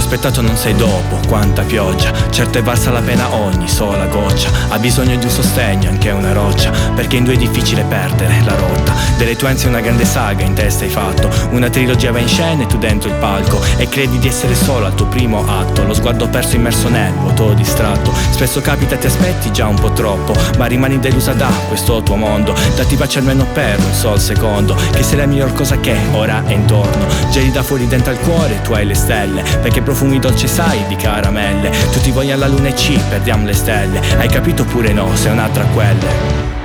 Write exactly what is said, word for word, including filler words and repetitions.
aspettato non sei dopo, quanta pioggia. Certo è valsa la pena ogni sola goccia. Ha bisogno di un sostegno, anche una roccia, perché in due è difficile perdere la rotta. Delle tue ansie una grande saga in testa hai fatto. Una trilogia va in scena e tu dentro il palco, e credi di essere solo al tuo primo atto. Lo sguardo perso immerso nel vuoto distratto. Spesso capita ti aspetti già un po' troppo, ma rimani delusa da questo tuo mondo. Datti pace almeno per un sol secondo, che sei la miglior cosa che ora è intorno. Geli da fuori dentro al cuore, tu hai le stelle, perché profumi dolci sai di caramelle. Tutti vogliono alla luna e ci perdiamo le stelle. Hai capito oppure no, sei un'altra a quelle.